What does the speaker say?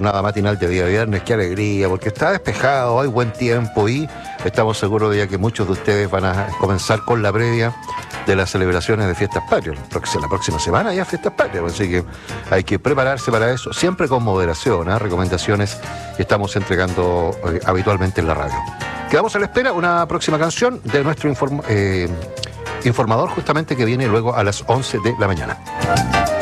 jornada matinal de día viernes. Qué alegría, porque está despejado, hay buen tiempo y estamos seguros de ya que muchos de ustedes van a comenzar con la previa de las celebraciones de Fiestas Patrias. La próxima semana ya Fiestas Patrias, así que hay que prepararse para eso, siempre con moderación, recomendaciones que estamos entregando habitualmente en la radio. Quedamos a la espera una próxima canción de nuestro informador, justamente, que viene luego a las 11 de la mañana.